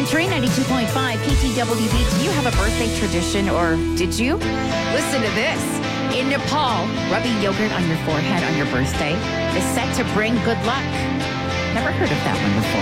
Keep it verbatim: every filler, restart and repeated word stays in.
Country ninety-two point five K T W B. Do you have a birthday tradition, or did you? Listen to this. In Nepal, rubbing yogurt on your forehead on your birthday is said to bring good luck. Never heard of that one before.